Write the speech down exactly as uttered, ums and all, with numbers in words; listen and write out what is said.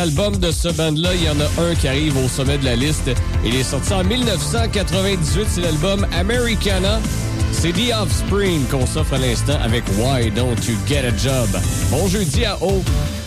Album de ce band-là, il y en a un qui arrive au sommet de la liste. Il est sorti en dix-neuf cent quatre-vingt-dix-huit, c'est l'album Americana. C'est The Offspring qu'on s'offre à l'instant avec Why Don't You Get a Job. Bon jeudi à O.